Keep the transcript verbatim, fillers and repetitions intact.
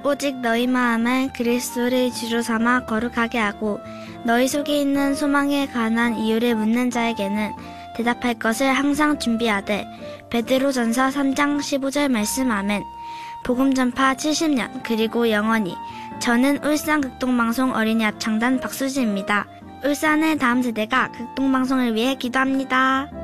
오직 너희 마음을 그리스도를 주로 삼아 거룩하게 하고 너희 속에 있는 소망에 관한 이유를 묻는 자에게는 대답할 것을 항상 준비하되. 베드로전서 삼 장 십오 절 말씀. 아멘. 복음 전파 칠십 년 그리고 영원히. 저는 울산 극동방송 어린이 합창단 박수지입니다. 울산의 다음 세대가 극동방송을 위해 기도합니다.